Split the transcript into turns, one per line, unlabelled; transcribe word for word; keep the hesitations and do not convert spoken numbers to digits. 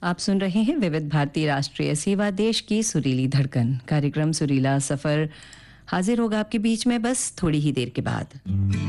आप सुन रहे हैं विविध भारती राष्ट्रीय सेवा, देश की सुरीली धड़कन। कार्यक्रम सुरीला सफर हाजिर होगा आपके बीच में बस थोड़ी ही देर के बाद।